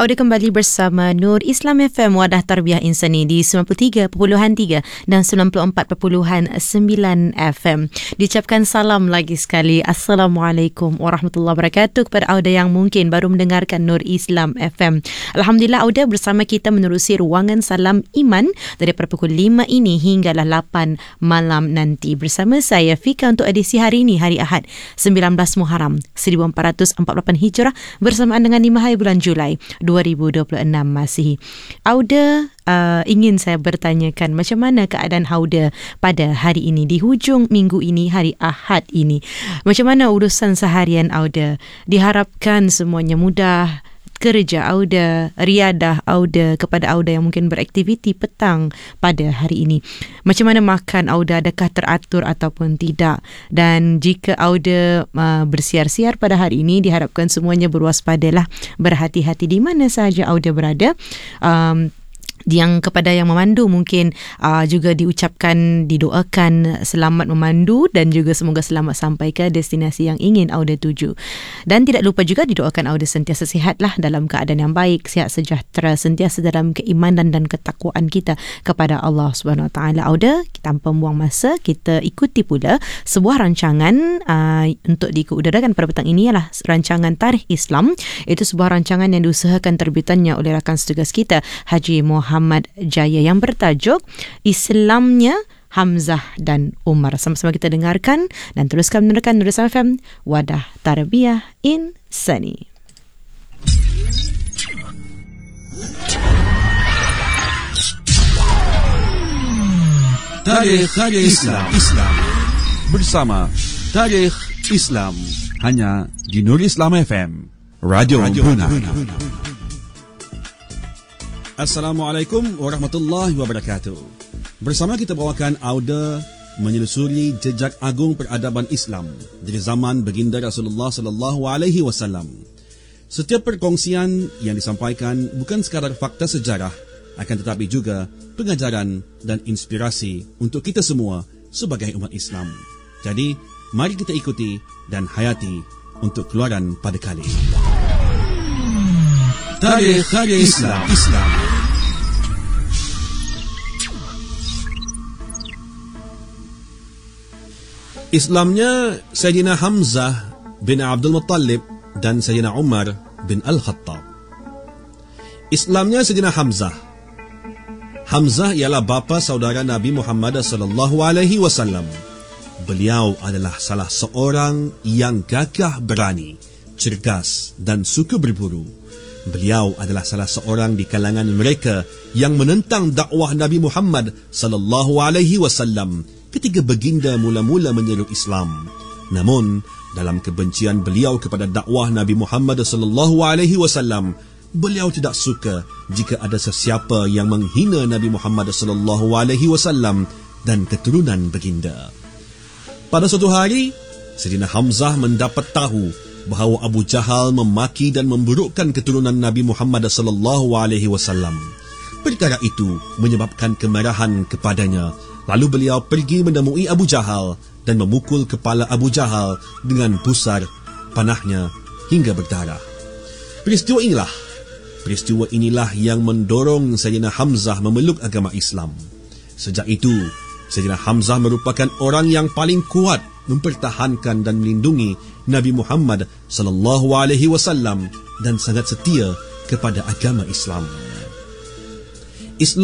Auda kembali bersama Nur Islam FM Wadah Tarbiyah Insani di 93.3 dan 94.9 FM. Diucapkan salam lagi sekali. Assalamualaikum warahmatullahi wabarakatuh kepada Auda yang mungkin baru mendengarkan Nur Islam FM. Alhamdulillah, Auda bersama kita menerusi ruangan Salam Iman daripada pukul 5 ini hinggalah 8 malam nanti. Bersama saya Fika untuk edisi hari ini, hari Ahad 19 Muharram 1448 Hijrah bersamaan dengan 5 hari bulan Julai 2026 Masihi. Auda ingin saya bertanyakan macam mana keadaan Auda pada hari ini, di hujung minggu ini, hari Ahad ini. Macam mana urusan seharian Auda? Diharapkan semuanya mudah. Kerja Auda, riadah Auda, kepada Auda yang mungkin beraktiviti petang pada hari ini. Macam mana makan Auda, adakah teratur ataupun tidak? Dan jika Auda bersiar-siar pada hari ini, diharapkan semuanya berwaspadalah, berhati-hati di mana sahaja Auda berada. Yang kepada yang memandu mungkin juga diucapkan, didoakan selamat memandu dan juga semoga selamat sampai ke destinasi yang ingin Auda tuju. Dan tidak lupa juga didoakan Auda sentiasa sihatlah, dalam keadaan yang baik, sihat sejahtera, sentiasa dalam keimanan dan ketakwaan kita kepada Allah Subhanahu Wa Taala. Auda, tanpa buang masa, kita ikuti pula sebuah rancangan untuk diikutudarakan pada petang ini, ialah rancangan Tarikh Islam. Itu sebuah rancangan yang diusahakan terbitannya oleh rakan setugas kita Haji Muhammad Jaya yang bertajuk Islamnya Hamzah dan Umar. Sama-sama kita dengarkan dan teruskan meneruskan Nur Islam FM Wadah Tarbiyah Insani. Tarikh Islam bersama Tarikh Islam hanya di Nur Islam FM, Radio Buna. Assalamualaikum warahmatullahi wabarakatuh. Bersama kita bawakan Auda menyelusuri jejak agung peradaban Islam dari zaman baginda Rasulullah sallallahu alaihi wasallam. Setiap perkongsian yang disampaikan bukan sekadar fakta sejarah, akan tetapi juga pengajaran dan inspirasi untuk kita semua sebagai umat Islam. Jadi, mari kita ikuti dan hayati untuk keluaran pada kali. Tarikh Islam. Islamnya Sayyidina Hamzah bin Abdul Muttalib dan Sayyidina Umar bin Al-Khattab. Islamnya Sayyidina Hamzah. Hamzah ialah bapa saudara Nabi Muhammad sallallahu alaihi wasallam. Beliau adalah salah seorang yang gagah berani, cergas dan suka berburu. Beliau adalah salah seorang di kalangan mereka yang menentang dakwah Nabi Muhammad sallallahu alaihi wasallam ketika baginda mula-mula menyeru Islam. Namun, dalam kebencian beliau kepada dakwah Nabi Muhammad sallallahu alaihi wasallam, beliau tidak suka jika ada sesiapa yang menghina Nabi Muhammad sallallahu alaihi wasallam dan keturunan baginda. Pada suatu hari, Sayyidina Hamzah mendapat tahu bahawa Abu Jahal memaki dan memburukkan keturunan Nabi Muhammad sallallahu alaihi wasallam. Perkara itu menyebabkan kemarahan kepadanya. Lalu beliau pergi menemui Abu Jahal dan memukul kepala Abu Jahal dengan pusar panahnya hingga berdarah. Peristiwa inilah yang mendorong Sayyidina Hamzah memeluk agama Islam. Sejak itu, Sayyidina Hamzah merupakan orang yang paling kuat mempertahankan dan melindungi Nabi Muhammad sallallahu alaihi wasallam dan sangat setia kepada agama Islam.